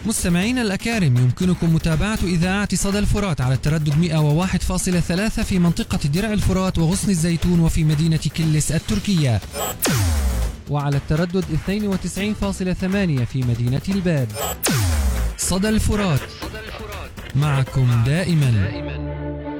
مستمعينا الأكارم، يمكنكم متابعة إذاعة صدى الفرات على التردد 101.3 في منطقة درع الفرات وغصن الزيتون وفي مدينة كلس التركية، وعلى التردد 92.8 في مدينة الباب. صدى الفرات معكم دائما.